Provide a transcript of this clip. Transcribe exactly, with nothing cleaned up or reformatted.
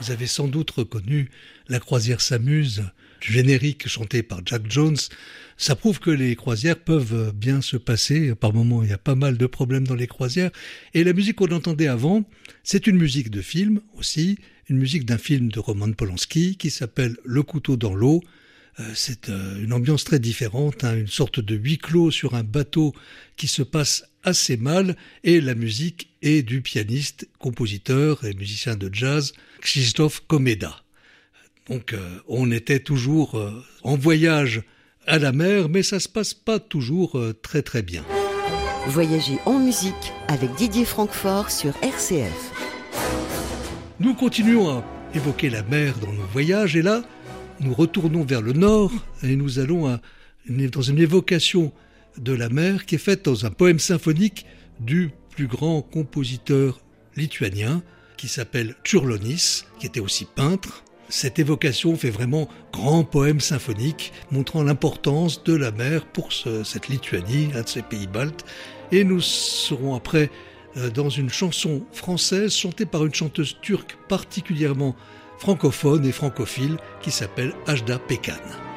Vous avez sans doute reconnu La croisière s'amuse, du générique chanté par Jack Jones. Ça prouve que les croisières peuvent bien se passer. Par moments, il y a pas mal de problèmes dans les croisières. Et la musique qu'on entendait avant, c'est une musique de film aussi, une musique d'un film de Roman Polanski qui s'appelle Le couteau dans l'eau. C'est une ambiance très différente, hein, une sorte de huis clos sur un bateau qui se passe assez mal, et la musique est du pianiste, compositeur et musicien de jazz Krzysztof Komeda. Donc euh, on était toujours euh, en voyage à la mer, mais ça se passe pas toujours euh, très très bien. Voyager en musique avec Didier Francfort sur R C F. Nous continuons à évoquer la mer dans nos voyages, et là, nous retournons vers le nord et nous allons à, dans une évocation de la mer qui est faite dans un poème symphonique du plus grand compositeur lituanien qui s'appelle Čiurlionis, qui était aussi peintre. Cette évocation fait vraiment grand poème symphonique montrant l'importance de la mer pour ce, cette Lituanie, un de ces pays baltes. Et nous serons après euh, dans une chanson française chantée par une chanteuse turque particulièrement francophone et francophile qui s'appelle Ajda Pekkan.